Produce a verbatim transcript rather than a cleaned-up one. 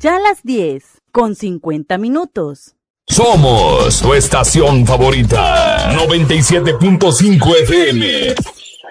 Ya las diez, con cincuenta minutos. Somos tu estación favorita, noventa y siete punto cinco F M.